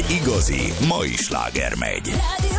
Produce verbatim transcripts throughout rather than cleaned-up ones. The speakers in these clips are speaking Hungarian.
igazi mai sláger megy.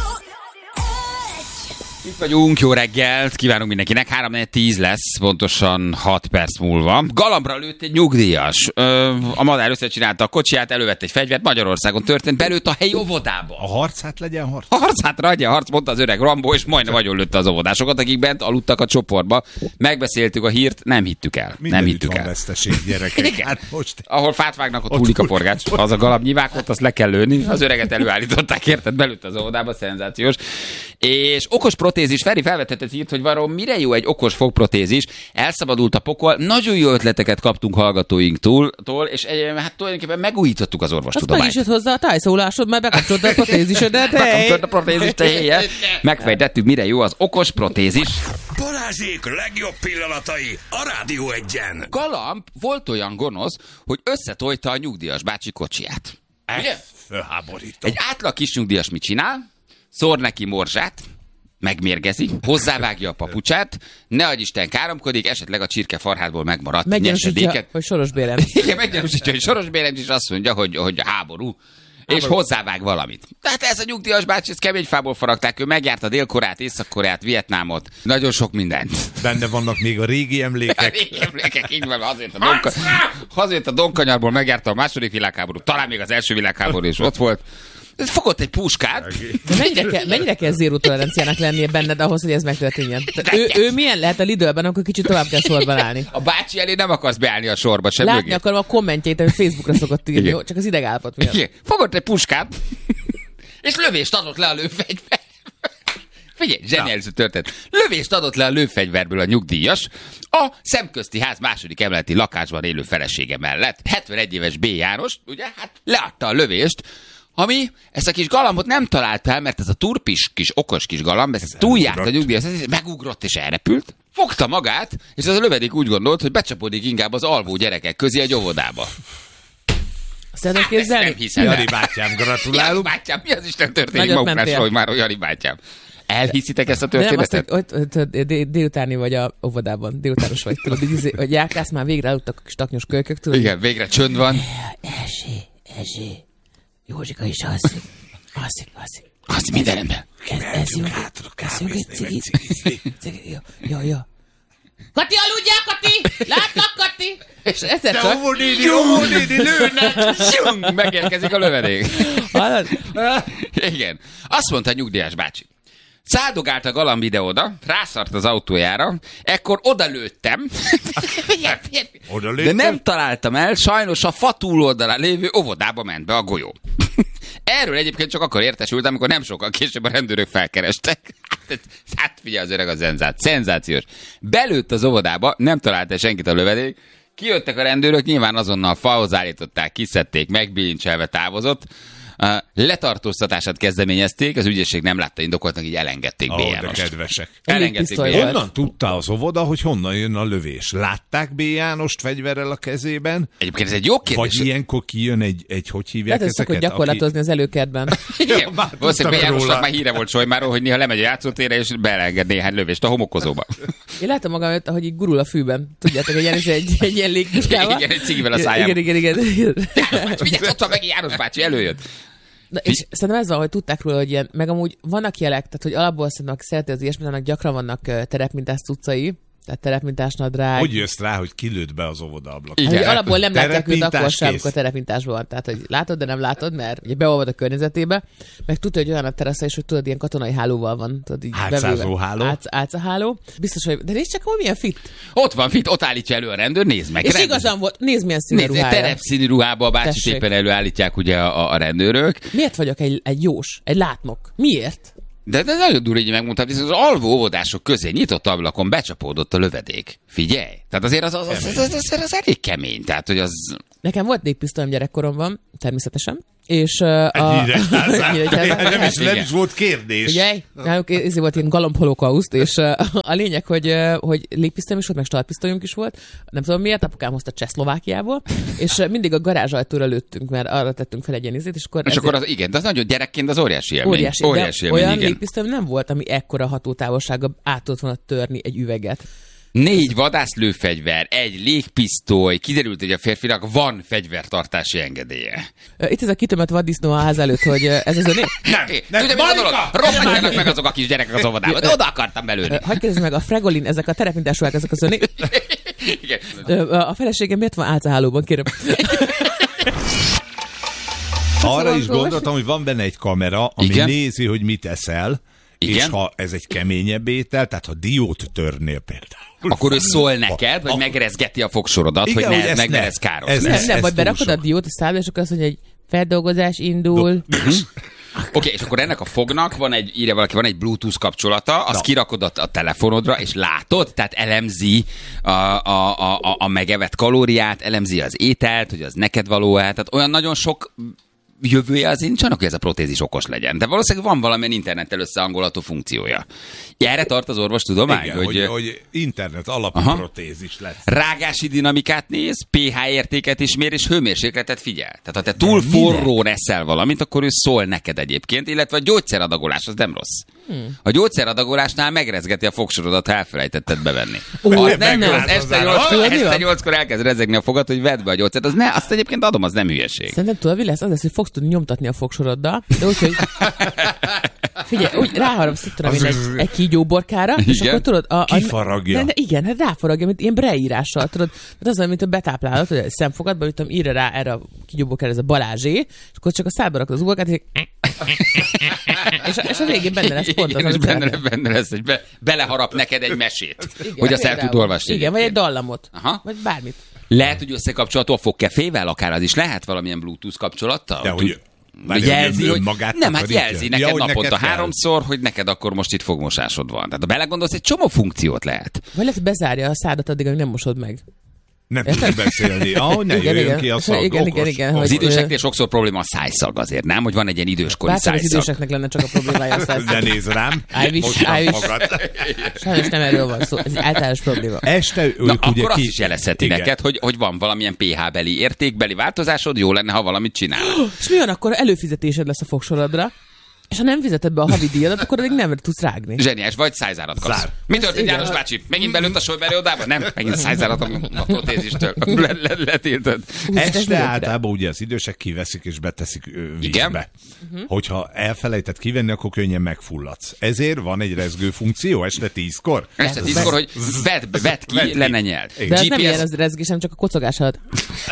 Itt vagyunk, jó reggelt, kívánunk mindenkinek. három tíz lesz, pontosan hat perc múlva. Galambra lőtt egy nyugdíjas. Ö, a madár összecsinálta a kocsiját, elővette egy fegyvert, Magyarországon történt, belőtt a helyi óvodába. A harcát legyen harc. A harcát legyen harc, mondta az öreg Rambó, és majdnem agyon lőtte az óvodásokat, akik bent aludtak a csoportba. Megbeszéltük a hírt, nem hittük el. Minden nem hittük van el. veszteség, gyerekek. Hát most... Ahol fát vágnak, ott hullik a forgács. Az a galambnyívákot, azt le kell lőni. Az öreget előállították, érted? Belőtt az óvodába, szenzációs. És okos protézis, Feri felvetett írt, hogy vajon mire jó egy okos fogprotézis. Elszabadult a pokol, nagyon jó ötleteket kaptunk hallgatóinktól, és hát tulajdonképpen megújítottuk az orvostudományt. Azt meg is jött hozzá a tájszólásod, mert bekapcsoltad a protézisedet. Bekapcsoltad a protézist, te helye. Megfejtettük, mire jó az okos protézis. Balázsék legjobb pillanatai a Rádió egyen. Galamb volt olyan gonosz, hogy összetojta a nyugdíjas bácsi kocsiját. Ugye? Fölháborító. Egy átlag kis nyugdíjas mit csinál? Szór neki morzsát, megmérgezi, hozzávágja a papucsát, ne adj Isten káromkodik, esetleg a csirke farhádból megmaradt meggyanúsítja, hogy Soros Bélem. Igen, meggyanúsítja, hogy Soros Bélem is azt mondja, hogy, hogy háború, és hozzávág valamit. Tehát ez a nyugdíjas bácsi, ez kemény fából faragták, ő megjárta Dél-Koreát, Észak-Koreát, Vietnámot, nagyon sok mindent. Benne vannak még a régi emlékek. A régi emlékek, így van, azért a, donka, azért a Donkanyarból megjárta a második világháború, talán még az első világháború is ott volt. Fogott egy puskát. De mennyire kell, mennyire kell zéró toleranciának lennie benned ahhoz, hogy ez megtörténjen? Ő, ő milyen lehet a Lidlben, akkor kicsit tovább kell sorban állni? A bácsi elé nem akarsz beállni a sorba, sem látni mögé. akarom a kommentjeit, amit Facebookra szokott írni, jó? Csak az idegállapot miatt. Igen. Fogott egy puskát, és lövést adott le a lőfegyver. Figyelj, zseniális történet. Lövést adott le a lőfegyverből a nyugdíjas a szemközti ház második emeleti lakásban élő felesége mellett. hetvenegy éves B. János, ugye, hát leadta a lövést, ami ezt a kis galambot nem találta el, mert ez a turpis kis, okos kis galamb, ez túljárt a nyugdíjas, ez megugrott és elrepült. Fogta magát, és az a lövedék úgy gondolt, hogy becsapódik inkább az alvó gyerekek közé egy óvodába. Azt el tudod képzelni? Nem hiszem. Jani bátyám, gratulálunk. Jani bátyám, mi az Isten történik maguknásról, hogy már Jani bátyám. Elhiszitek ezt a történetet? Nem, azt, hogy, hogy, hogy délutáni vagy a óvodában, délutános vagy, tudod, hogy járkálsz, már végre aludtak a kis taknyos kölykök, tudod? Igen, végre csönd van. Erzsé, Erzsé, Józsika is alszik, alszik, alszik. Alszik minden rendben. Ezzünk egy cigit. Jó, jó, jó. Kati, aludjál, Kati! Látlak, Kati! És egyszer De csak... óvónéni, óvónéni, lőnek! Megérkezik a lövedék. Hallod? Igen. Azt mondta a nyugdíjas bácsi. Száldogált a galamb ide-oda, rászart az autójára, ekkor odalőttem, Oda de nem találtam el, sajnos a fa túloldalán lévő óvodába ment be a golyó. Erről egyébként csak akkor értesültem, amikor nem sokkal később a rendőrök felkerestek. Hát figyelj, az öreg a zenzát, szenzációs. Belőtt az óvodába, nem találta senkit a lövedék, kijöttek a rendőrök, nyilván azonnal falhoz állították, kiszedték, megbilincselve távozott. Uh, letartóztatását kezdeményezték, az ügyészség nem látta indokoltnak, így elengedték B. Oh, de Jánost. kedvesek. Elengedték B. Pisztoly Jánost. Honnan tudta az óvoda, hogy honnan jön a lövés? Látták B. Jánost fegyverrel a kezében? Egyébként ez egy jó kérdés. Vagy ilyenkor kijön egy, egy hogy hívják Lehet, hogy ezeket? szokott gyakorlatozni az előkertben. Igen, már valószínűleg B. tudtam Jánosnak róla. már híre volt Solymáról, hogy néha lemegy a játszótérre, és beelenged néhány lövést a homokozóba. Én látom magam, hogy így gurul a fűben. Tudjátok, hogy ilyen, egy, egy ilyen légpuskával. Igen, egy cigivel a szájában. Igen, igen, igen. János, vigyázz, ott van meg János bácsi, előjött. Na, és szerintem ez van, hogy tudták róla, hogy ilyen, meg amúgy vannak jelek, tehát hogy alapból szerintem, aki szereti az ilyesmit, annak gyakran vannak uh, terepmintás cuccai, tehát terepmintás nadrág. Hogy jössz rá, hogy kilőtt be az óvoda ablakon? Igen. Hát, hogy alapból nem látják őt Terepintás akkor sem, kész. amikor terepintásban van. Tehát, hogy látod, de nem látod, mert ugye beolvad a környezetébe, meg tudja, hogy olyan a terasza is, hogy tudod, ilyen katonai hálóval van. Tudod, így Átszázó bevőve. háló. Átsz, átszaháló. Biztos, hogy... De nézd csak, hogy milyen fit. Ott van fit, ott állítja elő a rendőr, nézd meg. És Rendőr. igazán volt, nézd milyen színű Nézd, egy ruhája. terepszínű ruhába a bácsit Tessék. éppen előállítják ugye a, a rendőrök. Miért vagyok egy, egy jós, egy látnok? Miért? De, de nagyon durva, így megmondtam, viszont az alvó óvodások közé nyitott ablakon becsapódott a lövedék. Figyelj! Tehát azért az, az, az, az, az, az, az elég kemény. Tehát, hogy az... Nekem volt légpisztolyom gyerekkoromban, természetesen. És uh, a... Nyíregyházán. Nem is, nem Igen. is volt kérdés. Figyelj, náluk ez volt ilyen galambholókauszt, és uh, a lényeg, hogy, uh, hogy légpisztolyom is volt, meg startpisztolyunk is volt. Nem tudom miért, apukám hozta Csehszlovákiából, és uh, mindig a garázsajtóra lőttünk, mert arra tettünk fel egy ilyen izét, és akkor... És akkor az, igen, de az nagyon gyerekként az óriási élmény. Óriási, óriási de élmény, olyan igen. légpisztolyom nem volt, ami ekkora hatótávolsága át tudott volna törni egy üveget. Négy vadászlőfegyver, egy légpisztoly, kiderült, hogy a férfinak van fegyvertartási engedélye. Itt ez a kitömött vaddisznó a ház előtt, hogy ez az öné? Nem, nem, Tudja, mit gondolok? Robbantjanak meg azok a kis gyerekek az óvodában, de oda akartam belőni. Hagyj kérdezni meg, a Fregolin, ezek a terepmintásúak, ezek az öné? Igen. A feleségem miért van álcahálóban, kérem? Arra is gondoltam, hogy van benne egy kamera, ami Igen? nézi, hogy mit eszel, Igen? és ha ez egy keményebb étel, tehát ha diót törnél például. Akkor ő szól neked, vagy a- megrezgeti a fogsorodat, Igen, hogy hogy ne, ezt meg ne ne. lesz káros. Ez- lesz. Nem, nem, ez vagy túl berakod a sok. diót a szádba, és akkor azt mondja, hogy feldolgozás indul. Oké, okay, és akkor ennek a fognak van egy, írja valaki, van egy Bluetooth kapcsolata, azt Na. kirakod a, a telefonodra, és látod, tehát elemzi a, a, a, a, a megevett kalóriát, elemzi az ételt, hogy az neked való-e, tehát olyan nagyon sok jövője azért nincs annak, hogy ez a protézis okos legyen. De valószínűleg van valamilyen internettel összehangolható funkciója. Erre tart az orvostudomány, Igen, hogy, hogy, hogy internet alapú Aha. protézis lesz. rágási dinamikát néz, pé há értéket is mér, és hőmérsékletet figyel. Tehát ha te túl minek? forró eszel valamit, akkor ő szól neked egyébként, illetve a gyógyszeradagolás az nem rossz. Hmm. A gyógyszeradagolásnál megrezgeti a fogsorodat, ha elfelejtetted bevenni. Ó, az nem, nem, nem. az este Tudod, nyolckor, mi este van? nyolckor elkezd rezegni a fogad, hogy vedd be a gyógyszert. Az ne, azt egyébként adom, az nem hülyeség. Szerintem tudod, mi lesz? Az lesz, hogy fogsz tudni nyomtatni a fogsoroddal, de úgy, hogy figyelj, úgy ráharapsz, itt tudom én, egy, egy kígyóborkára, és Igen? akkor tudod... A, a, Kifaragja. De, de igen, hát ráfaragja, mint ilyen breírással, tudod. Tehát az olyan, mint a betáplálod, hogy a szemfogadban, hogy tudom, írja rá erre a kígyóborkára, ez a Balázsé, és akkor csak a szádba rakod az uborkát, és, és, a, és a végén benne lesz pont az, Igen, és amit benne, szeretnél. benne lesz, hogy be, beleharap neked egy mesét, Igen, hogy azt el például. tud olvasni. Igen, vagy egy egyébként. dallamot. Aha. Vagy bármit. Lehet, hogy összekapcsolható a fogkefével, akár az is lehet valamilyen Bluetooth kapcsolattal? De Tud- hogy várj, jelzi, hogy hogy önmagát nem, hát takarítja? jelzi Ja, neked hogy naponta neked kell. háromszor, hogy neked akkor most itt fogmosásod van. Tehát ha belegondolsz, egy csomó funkciót lehet. Vagy lehet, hogy bezárja a szádat addig, amíg nem mosod meg. Nem tudsz beszélni. Ahogy ne Igen, jöjjön igen. ki a És szag. igen, igen, okos. igen, Az hogy- időseknél sokszor probléma a szájszag azért, nem? Hogy van egy ilyen időskori Bárcsak az szájszag. időseknek lenne csak a problémája a száz. Ne nézz rám. I wish, Most nem I wish. fogad. Sajnos nem erről van szó, ez egy általános probléma. Este ők Na, ugye akkor ki... azt is jelezheti Igen. neked, hogy, hogy van valamilyen pé há-beli értékbeli változásod, jó lenne, ha valamit csinál. És mi van, akkor előfizetésed lesz a fogsorodra, és ha nem fizeted be a havi díjadat, akkor addig nem tudsz rágni. Zseniás, vagy szájzárat kapsz. Zár. Mi történt, igen, János ha- bácsi? Megint belőtt a sojberőodába? Nem, megint szájzárat a protézistől. Le, le, letiltad. ez Este miért általában ugye az idősek kiveszik és beteszik ö, vízbe. Igen? Mhm. Hogyha elfelejtett kivenni, akkor könnyen megfulladsz. Ezért van egy rezgő funkció este tízkor. Este tízkor, hogy vedd, vedd ki, Vedd ki. le ne nyeld. Igen. De ez nem gé pé es, ilyen az rezgés, hanem csak a kocogás alatt.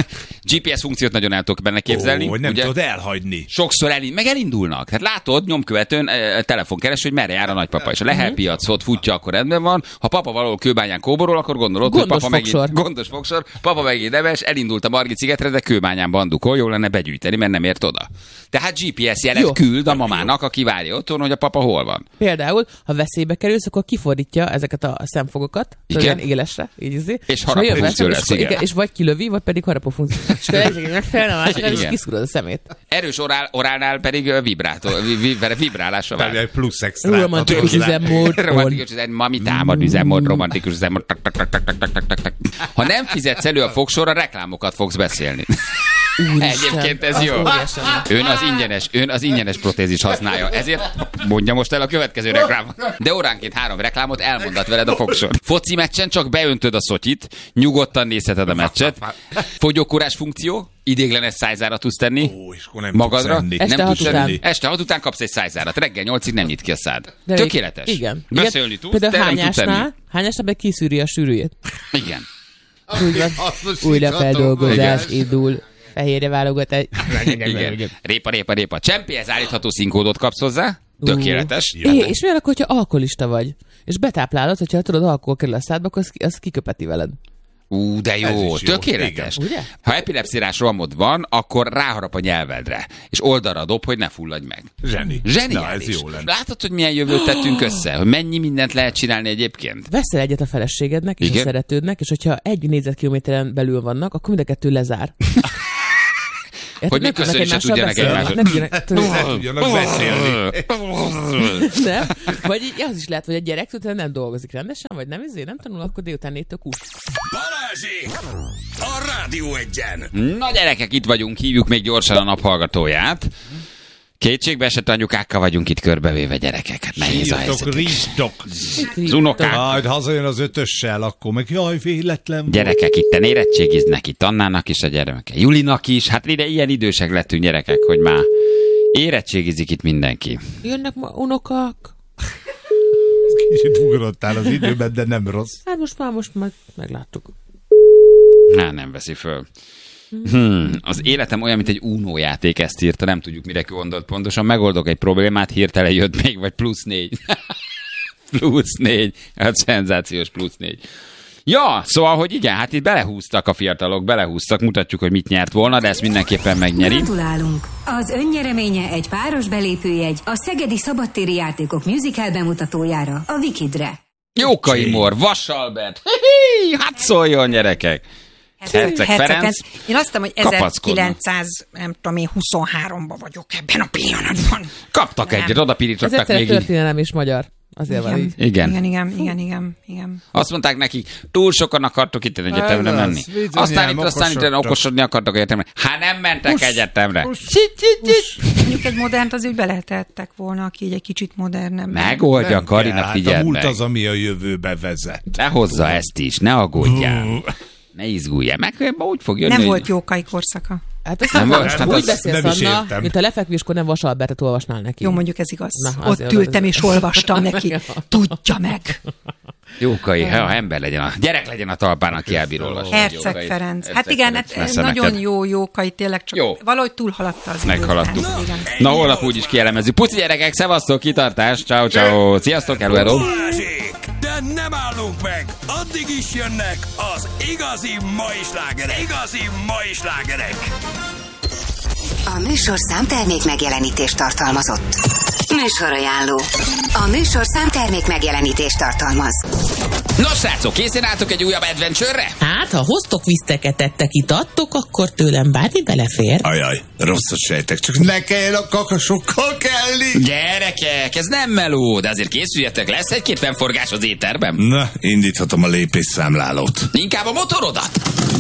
gé pé es funkciót nagyon el tudok benne képzelni. Ó, hogy nem ugye? tudod elhagyni. Sokszor elind, meg elindulnak. Hát látod, nyomkövetőn e, telefonkereső, hogy merre jár a nagypapa. És a lehelpiacot futja, akkor rendben van. Ha papa valahol kőbányán kóborol, akkor gondolod, Gondos hogy papa fogsor. megint gondos fogsor, papa megint neves, elindult a Margit szigetre, de kőbányán bandukol, jó lenne begyűjteni, mert nem ért oda. Tehát gé pé es jelet Jó. küld a mamának, aki várja otthon, hogy a papa hol van. Például, ha veszélybe kerülsz, akkor kifordítja ezeket a szemfogokat, Igen. ilyen élesre, így izé. És ha jön harapó veszem, funkció és, lesz, akkor- igen. igen, és vagy kilövi, vagy pedig harapó funkció. És akkor egyik megfelel, a másikra, és Igen. kiszúrod a szemét. Erős orál, orálnál pedig ö, vibrátó, vi, vi, vibrálásra Tehát vár. egy plusz extra. Romantikus üzemmód. Romantikus üzemmód, mami támad üzemmód, romantikus üzemmód. Tak, tak, tak, tak, tak, tak, tak, tak, tak. Ha nem fizetsz elő a fogsorra, reklámokat fogsz beszélni. Egyébként ez az jó. óriási. Ön az ingyenes, ön az ingyenes protézis használja. Ezért mondja most el a következő reklámot. De óránként három reklámot elmondat veled a fogsor. Foci meccsen csak beöntöd a szotyit, nyugodtan nézheted a meccset. Fogyókúrás funkció, idéglenes szájzárat tudsz tenni. Ó, és akkor nem Magadra. tudsz enni. Este Nem hat tudsz után. enni. Este hat után kapsz egy szájzárat. Reggel nyolcig nem nyit ki a szád. De Tökéletes. még- Igen. Beszélni Igen. tudsz, de Például nem tudsz enni. hányásnál, hányásnál meg kiszűri a sűrűjét. Igen. Úgy van. Újra feldolgozás indul. Fehérje válogat egy... Igen. Répa, répa, répa. Csempéhez állítható színkódot kapsz hozzá. Tökéletes. É, és mi van akkor, hogyha alkoholista vagy? És betáplálod, hogyha tudod, alkohol kerül a szádba, akkor az, az kiköpeti veled. Ú, de Ez jó, is jó. tökéletes. Igen. Ugye? Ha epilepszirás rohamod van, akkor ráharap a nyelvedre, és oldalra dob, hogy ne fulladj meg. Zseni. Zseniális. Na, ez jó lenne. Látod, hogy milyen jövőt tettünk össze? Hogy mennyi mindent lehet csinálni egyébként? Veszel egyet a feleségednek és Igen. a szeretődnek, és hogyha egy négyzetkilométeren belül vannak, akkor mind a kettő lezár. Érted? Hogy Nem még köszönni se tudnak tudjanak egymással egymásra. beszélni. Nem tudjanak, Ne tudjanak beszélni. nem? Vagy így az is lehet, hogy a gyerek utána nem dolgozik rendesen, vagy nem izé, nem tanul, akkor délután négytől kúsz. Balázsék! A Rádió Egyen! Na gyerekek, itt vagyunk, hívjuk még gyorsan a naphallgatóját. Kétségbe esett anyukákkal vagyunk itt körbevéve, gyerekek. Hát nehéz a helyzet. Rizstok. Az unokák. Majd hazajön az ötössel, akkor meg jaj, véletlen volt. Gyerekek itten érettségiznek, itt Annának is a gyermeke, Julinak is. Hát ide ilyen idősek lettünk, gyerekek, hogy már érettségizik itt mindenki. Jönnek ma unokák. Kicsit ugrottál az időben, de nem rossz. Hát most már, most már megláttuk. Hát nem veszi föl. Hmm, az életem olyan, mint egy Uno játék, ezt írta, nem tudjuk, mire gondolt pontosan. Megoldok egy problémát, hirtelen jött még, vagy plusz négy. plusz négy. Hát szenzációs plusz négy. Ja, szóval, hogy igen, hát itt belehúztak a fiatalok, belehúztak, mutatjuk, hogy mit nyert volna, de ezt mindenképpen megnyeri. Gratulálunk! Az önnyereménye egy páros belépőjegy a Szegedi Szabadtéri Játékok musical bemutatójára, a Wikidre. Jókai Mor, Vas Albert, hát szóljon, gyerekek! Herceg Ferenc. Én azt mondom, hogy ezerkilencszáz, nem tudom én, huszonháromban vagyok ebben a pillanatban. Kaptak Nem. egyet, oda Ez pirítottak egyszerűen még így. történelem is magyar. Azért van így. Igen. Igen, igen, igen, igen, igen. Azt mondták nekik, túl sokan akartok itt egyetemre Ez az, menni. bizonyám, Aztán itt, aztán itt okosodtak. okosodni akartok egyetemre. Hát nem mentek Uss, egyetemre. uss, Mondjuk egy modernt azért beletettek volna, aki így egy kicsit modernebb. Megoldja, Nem Karina, kell, hát figyeld a múlt meg. az, ami a jövőbe vezet. Ne hozza ezt is, ne aggódjál. Ne izguljál, meg úgy fog jönni. Nem hogy- volt Jókai korszaka. Hát azt Nem nem, volt, most hát úgy az beszélsz, nem is Anna, értem. mint a lefekvéskor nem Vas Albertet olvasnál neki. Jó, mondjuk ez igaz. Na, Ott azért ültem az- és olvastam neki. Tudja meg. Jókai, ha ember legyen, a gyerek legyen a talpán, aki elbír olvasni. Herceg Jókai. Ferenc. Hát Herceg igen, Ferenc, hát messze nagyon neked. jó Jókai, tényleg csak Jó. valahogy túlhaladta az Meghaladtuk. időt. Igen. Na, holnap úgyis kielemezzük. Puszi gyerekek, szevasztok, kitartás, ciao ciao. Sziasztok, hello, hello. Balázsék! De nem állunk meg! Addig is jönnek az igazi mai slágerek! Igazi mai slágerek! A műsor számtermék megjelenítést tartalmazott. Műsorajánló. A műsor számtermék megjelenítést tartalmaz. Nos, srácok, készen álltok egy újabb adventure-re? Hát, ha hoztok viszteket, ettek, itattok, akkor tőlem bármi belefér. Ajaj, rosszat sejtek, csak ne kelljen a kakasokkal kelni. Gyerekek, ez nem meló, de azért készüljetek, lesz egy-két fennforgás az éterben. Na, indíthatom a lépésszámlálót. Inkább a motorodat.